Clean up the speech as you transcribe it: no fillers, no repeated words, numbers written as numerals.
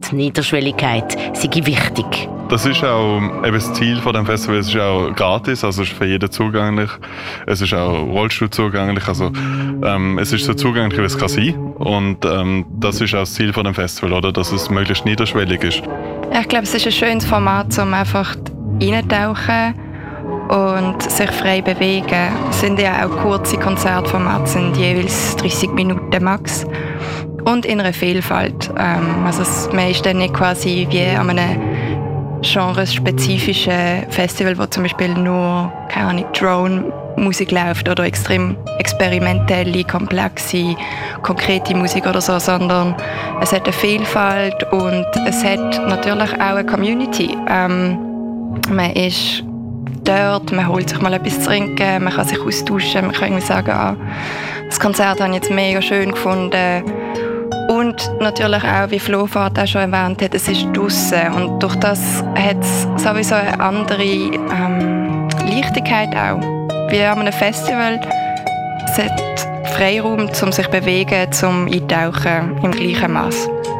Niederschwelligkeit sei wichtig. Das ist auch eben das Ziel von dem Festival. Es ist auch gratis, also ist für jeden zugänglich. Es ist auch Rollstuhl zugänglich, also es ist so zugänglich, wie es kann sein. Und das ist auch das Ziel von dem Festival, oder? Dass es möglichst niederschwellig ist. Ich glaube, es ist ein schönes Format, um einfach reintauchen und sich frei bewegen. Es sind ja auch kurze Konzertformate, sind jeweils 30 Minuten max. Und in einer Vielfalt. Also man ist dann nicht quasi wie an einem genrespezifischen Festival, wo zum Beispiel nur, keine Ahnung, Drone-Musik läuft oder extrem experimentelle, komplexe, konkrete Musik oder so, sondern es hat eine Vielfalt und es hat natürlich auch eine Community. Man ist dort, man holt sich mal etwas zu trinken, man kann sich austauschen, man kann irgendwie sagen, das Konzert habe ich jetzt mega schön gefunden. Und natürlich auch, wie Flo vorhin auch schon erwähnt hat, es ist draussen und durch das hat es sowieso eine andere Leichtigkeit auch. Wie an einem Festival, es hat Freiraum, um sich zu bewegen, zum Eintauchen im gleichen Maß.